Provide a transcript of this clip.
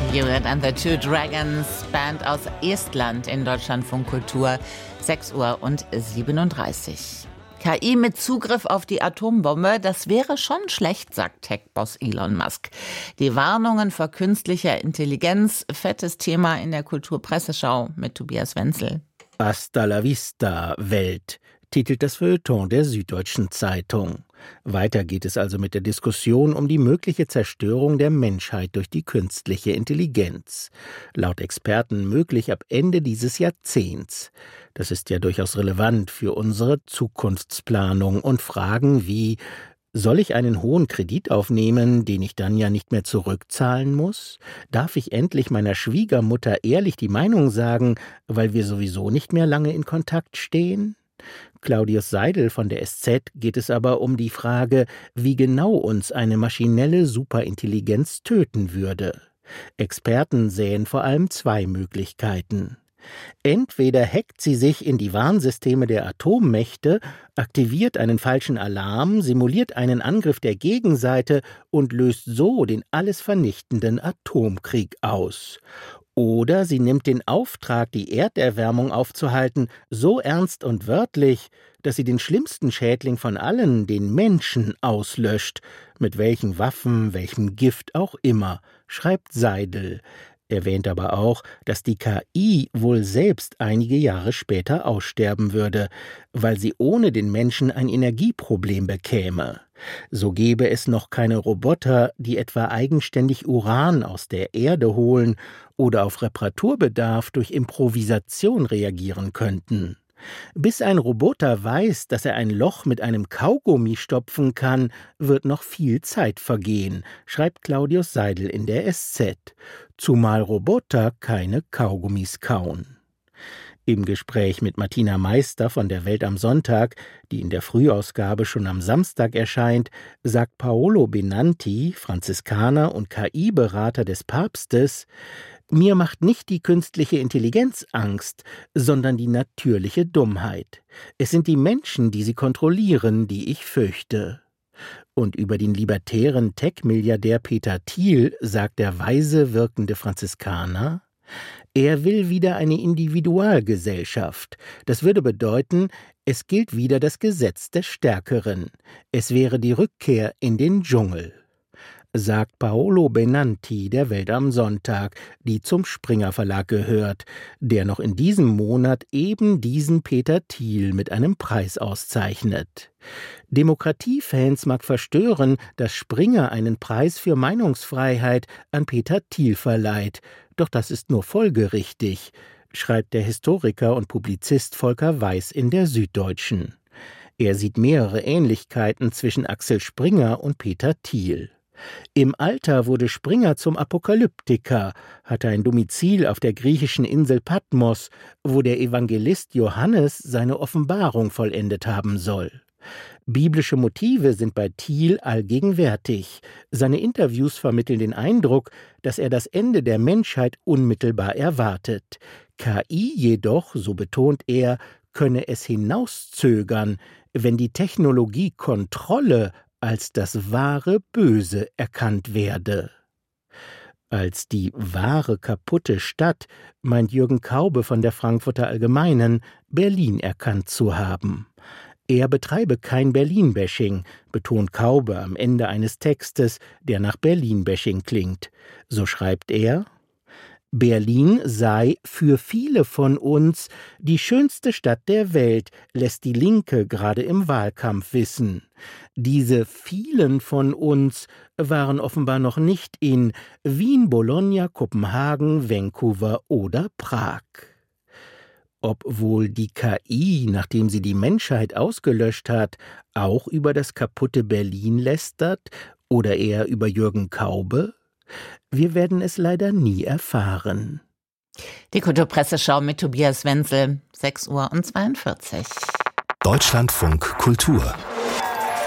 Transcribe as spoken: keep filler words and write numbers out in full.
Hewitt and the Two Dragons, Band aus Estland in Deutschlandfunk Kultur, sechs Uhr siebenunddreißig. K I mit Zugriff auf die Atombombe, das wäre schon schlecht, sagt Tech-Boss Elon Musk. Die Warnungen vor künstlicher Intelligenz, fettes Thema in der Kulturpresseschau mit Tobias Wenzel. Hasta la vista, Welt, titelt das Feuilleton der Süddeutschen Zeitung. Weiter geht es also mit der Diskussion um die mögliche Zerstörung der Menschheit durch die künstliche Intelligenz. Laut Experten möglich ab Ende dieses Jahrzehnts. Das ist ja durchaus relevant für unsere Zukunftsplanung und Fragen wie: Soll ich einen hohen Kredit aufnehmen, den ich dann ja nicht mehr zurückzahlen muss? Darf ich endlich meiner Schwiegermutter ehrlich die Meinung sagen, weil wir sowieso nicht mehr lange in Kontakt stehen? Claudius Seidel von der S Z geht es aber um die Frage, wie genau uns eine maschinelle Superintelligenz töten würde. Experten sähen vor allem zwei Möglichkeiten. Entweder hackt sie sich in die Warnsysteme der Atommächte, aktiviert einen falschen Alarm, simuliert einen Angriff der Gegenseite und löst so den alles vernichtenden Atomkrieg aus. Oder sie nimmt den Auftrag, die Erderwärmung aufzuhalten, so ernst und wörtlich, dass sie den schlimmsten Schädling von allen, den Menschen, auslöscht, mit welchen Waffen, welchem Gift auch immer, schreibt Seidel. Erwähnt aber auch, dass die K I wohl selbst einige Jahre später aussterben würde, weil sie ohne den Menschen ein Energieproblem bekäme. So gäbe es noch keine Roboter, die etwa eigenständig Uran aus der Erde holen oder auf Reparaturbedarf durch Improvisation reagieren könnten. Bis ein Roboter weiß, dass er ein Loch mit einem Kaugummi stopfen kann, wird noch viel Zeit vergehen, schreibt Claudius Seidel in der S Z. Zumal Roboter keine Kaugummis kauen. Im Gespräch mit Martina Meister von der Welt am Sonntag, die in der Frühausgabe schon am Samstag erscheint, sagt Paolo Benanti, Franziskaner und K I-Berater des Papstes: Mir macht nicht die künstliche Intelligenz Angst, sondern die natürliche Dummheit. Es sind die Menschen, die sie kontrollieren, die ich fürchte. Und über den libertären Tech-Milliardär Peter Thiel sagt der weise wirkende Franziskaner: Er will wieder eine Individualgesellschaft. Das würde bedeuten, es gilt wieder das Gesetz des Stärkeren. Es wäre die Rückkehr in den Dschungel. Sagt Paolo Benanti der Welt am Sonntag, die zum Springer Verlag gehört, der noch in diesem Monat eben diesen Peter Thiel mit einem Preis auszeichnet. Demokratiefans mag verstören, dass Springer einen Preis für Meinungsfreiheit an Peter Thiel verleiht, doch das ist nur folgerichtig, schreibt der Historiker und Publizist Volker Weiß in der Süddeutschen. Er sieht mehrere Ähnlichkeiten zwischen Axel Springer und Peter Thiel. Im Alter wurde Springer zum Apokalyptiker, hatte ein Domizil auf der griechischen Insel Patmos, wo der Evangelist Johannes seine Offenbarung vollendet haben soll. Biblische Motive sind bei Thiel allgegenwärtig. Seine Interviews vermitteln den Eindruck, dass er das Ende der Menschheit unmittelbar erwartet. K I jedoch, so betont er, könne es hinauszögern, wenn die Technologie Kontrolle als das wahre Böse erkannt werde. Als die wahre kaputte Stadt meint Jürgen Kaube von der Frankfurter Allgemeinen Berlin erkannt zu haben. Er betreibe kein Berlin-Bashing, betont Kaube am Ende eines Textes, der nach Berlin-Bashing klingt. So schreibt er: Berlin sei für viele von uns die schönste Stadt der Welt, lässt die Linke gerade im Wahlkampf wissen. Diese vielen von uns waren offenbar noch nicht in Wien, Bologna, Kopenhagen, Vancouver oder Prag. Ob wohl die K I, nachdem sie die Menschheit ausgelöscht hat, auch über das kaputte Berlin lästert oder eher über Jürgen Kaube? Wir werden es leider nie erfahren. Die Kulturpresseschau mit Tobias Wenzel, sechs Uhr zweiundvierzig. Deutschlandfunk Kultur